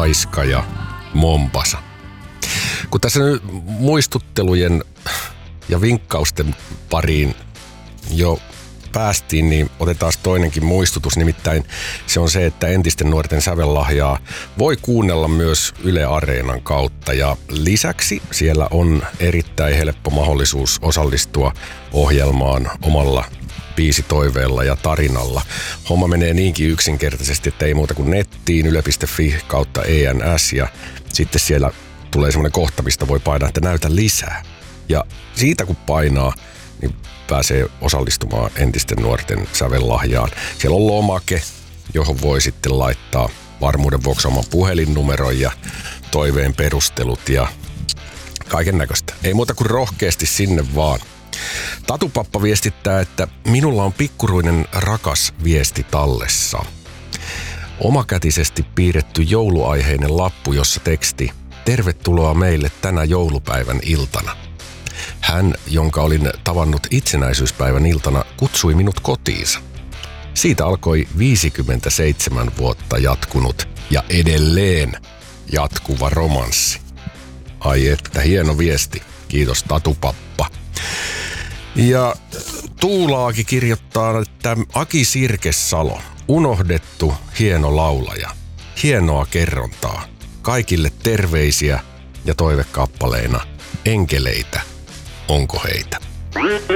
Haiska ja Mombasa. Kun tässä nyt muistuttelujen ja vinkkausten pariin jo päästiin, niin otetaan toinenkin muistutus. Nimittäin se on se, että entisten nuorten sävellahjaa voi kuunnella myös Yle Areenan kautta. Ja lisäksi siellä on erittäin helppo mahdollisuus osallistua ohjelmaan omalla biisitoiveella ja tarinalla. Homma menee niinkin yksinkertaisesti, että ei muuta kuin nettiin yle.fi kautta ENS ja sitten siellä tulee semmoinen kohta, mistä voi painaa, että näytä lisää. Ja siitä kun painaa, niin pääsee osallistumaan entisten nuorten sävellahjaan. Siellä on lomake, johon voi sitten laittaa varmuuden vuoksi oman puhelinnumeron ja toiveen perustelut ja kaiken näköistä. Ei muuta kuin rohkeasti sinne vaan. Tatupappa viestittää, että minulla on pikkuruinen rakas viesti tallessa. Omakätisesti piirretty jouluaiheinen lappu, jossa teksti: tervetuloa meille tänä joulupäivän iltana. Hän, jonka olin tavannut itsenäisyyspäivän iltana, kutsui minut kotiinsa. Siitä alkoi 57 vuotta jatkunut ja edelleen jatkuva romanssi. Ai että, hieno viesti. Kiitos Tatupappa. Ja Tuulaakin kirjoittaa, että Aki Sirkesalo, unohdettu hieno laulaja. Hienoa kerrontaa. Kaikille terveisiä ja toivekappaleina enkeleitä. Onko heitä?